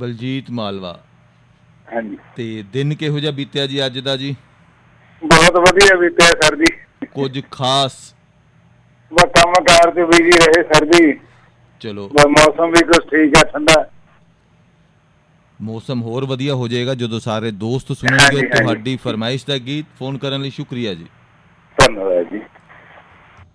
ਬਲਜੀਤ ਮਾਲਵਾ। ਹਾਂਜੀ। ਤੇ ਦਿਨ ਕਿਹੋ ਜਿਹਾ ਬੀਤਿਆ ਜੀ ਅੱਜ ਦਾ ਜੀ? ਬਹੁਤ ਵਧੀਆ ਬੀਤਿਆ ਸਰ ਜੀ। ਕੁਝ ਖਾਸ? ਬਸ ਕੰਮ ਕਾਰ ਚ ਬਿਜੀ ਰਹੇ ਸਰ ਜੀ। ਚਲੋ ਮੌਸਮ ਵੀ ਕੁਛ ਠੀਕ ਹੈ, ਠੰਡਾ। ਮੌਸਮ ਹੋਰ ਵਧੀਆ ਹੋ ਜਾਏਗਾ ਜਦੋਂ ਸਾਰੇ ਦੋਸਤ ਸੁਣਨਗੇ ਤੁਹਾਡੀ ਫਰਮਾਇਸ਼ ਦਾ ਗੀਤ। ਫੋਨ ਕਰਨ ਲਈ ਸ਼ੁਕਰੀਆ ਜੀ। ਧੰਨਵਾਦ ਜੀ।